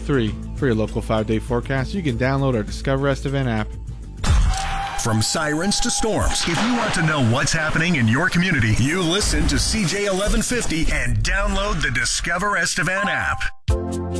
3. For your local 5-day forecast, you can download our Discover Estevan app. From sirens to storms, if you want to know what's happening in your community, you listen to CJ 1150 and download the Discover Estevan app.